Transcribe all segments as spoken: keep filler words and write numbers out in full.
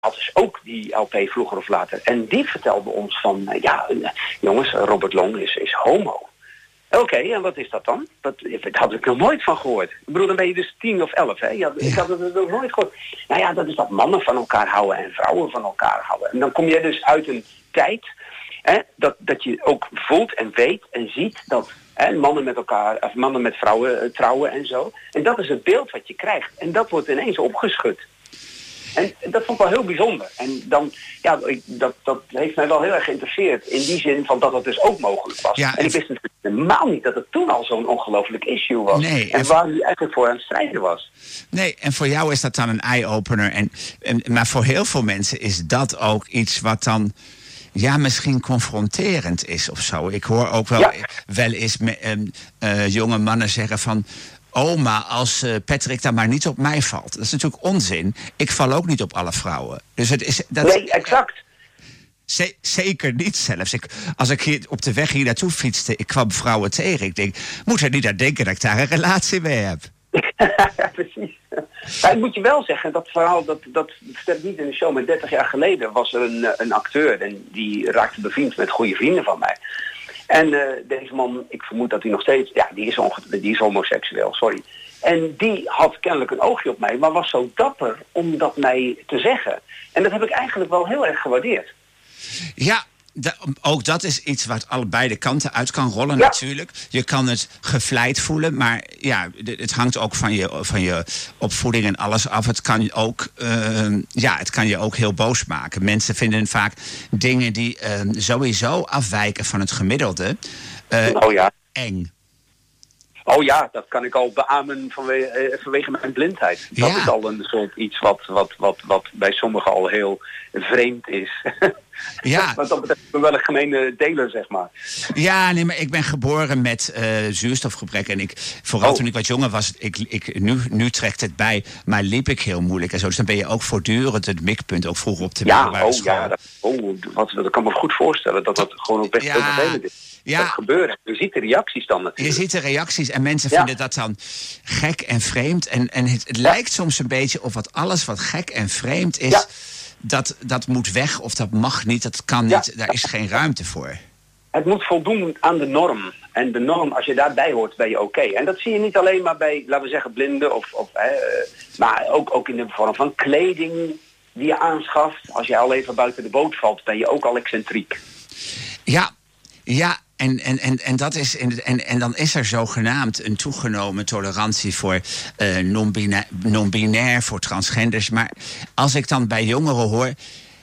had dus ook die L P vroeger of later. En die vertelde ons van, uh, ja, uh, jongens, Robert Long is, is homo. Oké, okay, en wat is dat dan? Dat, daar had ik nog nooit van gehoord. Ik bedoel, dan ben je dus tien of elf, hè? Ja, ik had het nog nooit gehoord. Nou ja, dat is dat mannen van elkaar houden en vrouwen van elkaar houden. En dan kom je dus uit een tijd, hè, dat, dat je ook voelt en weet en ziet dat hè, mannen met elkaar, of mannen met vrouwen uh, trouwen en zo. En dat is het beeld wat je krijgt. En dat wordt ineens opgeschud. En dat vond ik wel heel bijzonder. En dan, ja, ik, dat, dat heeft mij wel heel erg geïnteresseerd. In die zin van dat het dus ook mogelijk was. Ja, en ik wist natuurlijk helemaal niet dat het toen al zo'n ongelooflijk issue was. Nee, en, en waar hij eigenlijk voor aan het strijden was. Nee, en voor jou is dat dan een eye-opener. En, en, maar voor heel veel mensen is dat ook iets wat dan, ja, misschien confronterend is of zo. Ik hoor ook wel, ja. wel eens me, um, uh, jonge mannen zeggen van, oh, maar als uh, Patrick dan maar niet op mij valt. Dat is natuurlijk onzin. Ik val ook niet op alle vrouwen. Dus het is, dat, nee, exact. Z- zeker niet zelfs. Ik, als ik hier op de weg hier naartoe fietste, ik kwam vrouwen tegen. Ik denk, moet er niet aan denken dat ik daar een relatie mee heb. Ja, precies. Maar ik moet je wel zeggen, dat verhaal, dat, dat staat niet in de show, maar dertig jaar geleden was er een, een acteur en die raakte bevriend met goede vrienden van mij. En uh, deze man, ik vermoed dat hij nog steeds, ja, die is, onge- die is homoseksueel, sorry. En die had kennelijk een oogje op mij, maar was zo dapper om dat mij te zeggen. En dat heb ik eigenlijk wel heel erg gewaardeerd. Ja, da- ook dat is iets wat allebei de kanten uit kan rollen, ja. natuurlijk. Je kan het gevleid voelen, maar ja, d- het hangt ook van je, van je opvoeding en alles af. Het kan, ook, uh, ja, het kan je ook heel boos maken. Mensen vinden vaak dingen die uh, sowieso afwijken van het gemiddelde uh, oh ja. eng. Oh ja, dat kan ik al beamen vanwege, uh, vanwege mijn blindheid. Dat ja. is al een soort iets wat, wat, wat, wat bij sommigen al heel vreemd is. Ja. Want dat betreft wel een gemene deler, zeg maar. Ja, nee, maar ik ben geboren met uh, zuurstofgebrek. En ik, vooral oh. toen ik wat jonger was, ik, ik, nu, nu trekt het bij, maar liep ik heel moeilijk en zo. Dus dan ben je ook voortdurend het mikpunt, ook vroeger op de middelbare ja, school. Oh ja, dat, oh, wat, dat kan me goed voorstellen, dat dat gewoon ook best ja. heel vervelend is. Ja. Dat gebeuren. Je ziet de reacties dan natuurlijk. Je ziet de reacties en mensen ja. vinden dat dan gek en vreemd. En, en het, het ja. lijkt soms een beetje of wat alles wat gek en vreemd is, ja. dat, dat moet weg of dat mag niet, dat kan niet. Ja. Daar is geen ruimte voor. Het moet voldoen aan de norm. En de norm, als je daarbij hoort, ben je oké. Okay. En dat zie je niet alleen maar bij, laten we zeggen, blinden. Of, of, eh, maar ook, ook in de vorm van kleding die je aanschaft. Als je al even buiten de boot valt, ben je ook al excentriek. Ja, ja. En, en, en, en, dat is in het, en, en dan is er zogenaamd een toegenomen tolerantie voor uh, non-binair, non-binair, voor transgenders. Maar als ik dan bij jongeren hoor,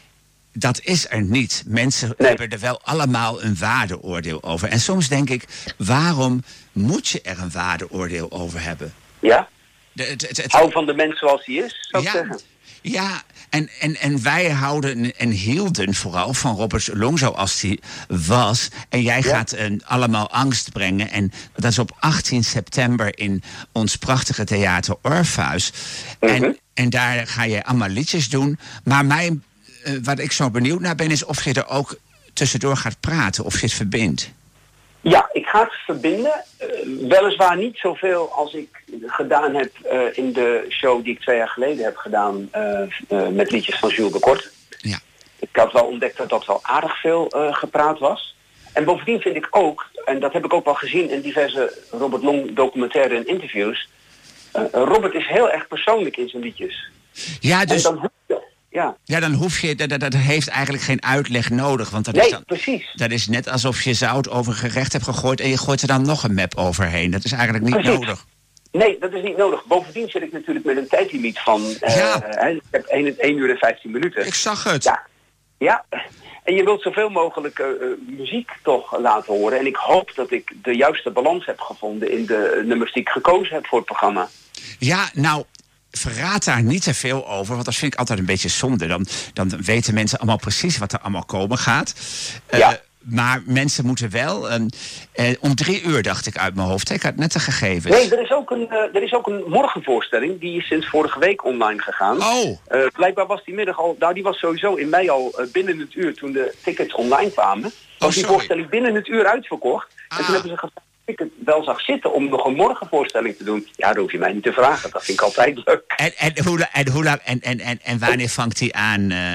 dat is er niet. Mensen nee. hebben er wel allemaal een waardeoordeel over. En soms denk ik, waarom moet je er een waardeoordeel over hebben? Ja, de, het, het, het, hou van de mens zoals hij is, zou ik ja, zeggen. Ja, en, en, en wij houden en hielden vooral van Robert Long zoals hij was. En jij ja. gaat uh, allemaal angst brengen. En dat is op achttien september in ons prachtige theater Orpheus. Mm-hmm. En, en daar ga je allemaal liedjes doen. Maar mijn, uh, wat ik zo benieuwd naar ben, is of je er ook tussendoor gaat praten. Of je het verbindt. Ja, ik ga het verbinden. Uh, weliswaar niet zoveel als ik gedaan heb uh, in de show die ik twee jaar geleden heb gedaan uh, uh, met liedjes van Jules de Kort. Ja. Ik had wel ontdekt dat dat wel aardig veel uh, gepraat was. En bovendien vind ik ook, en dat heb ik ook wel gezien in diverse Robert Long documentaire en interviews, uh, Robert is heel erg persoonlijk in zijn liedjes. Ja, dus... En dan Ja. ja, dan hoef je, dat, dat heeft eigenlijk geen uitleg nodig. Want dat nee, is dan, precies. Dat is net alsof je zout over een gerecht hebt gegooid en je gooit er dan nog een map overheen. Dat is eigenlijk niet precies. nodig. Nee, dat is niet nodig. Bovendien zit ik natuurlijk met een tijdlimiet van uh, ja. uh, ik heb één uur en vijftien minuten. Ik zag het. Ja. Ja. En je wilt zoveel mogelijk uh, muziek toch laten horen. En ik hoop dat ik de juiste balans heb gevonden in de nummers die ik gekozen heb voor het programma. Ja, nou, verraad daar niet te veel over, want dat vind ik altijd een beetje zonde. Dan, dan weten mensen allemaal precies wat er allemaal komen gaat. Uh, ja. Maar mensen moeten wel, um, uh, om drie uur dacht ik uit mijn hoofd. Ik had net de gegevens. Nee, er is ook een, uh, er is ook een morgenvoorstelling. Die is sinds vorige week online gegaan. Oh. Uh, blijkbaar was die middag al, nou die was sowieso in mei al uh, binnen het uur toen de tickets online kwamen. Was oh, die voorstelling binnen het uur uitverkocht. Ah. En toen hebben ze gevraagd of ik het wel zag zitten om nog een morgenvoorstelling te doen. Ja, dat hoef je mij niet te vragen. Dat vind ik altijd leuk. En, en, hoe, en, hoe lang, en, en, en, en wanneer vangt die aan? Uh...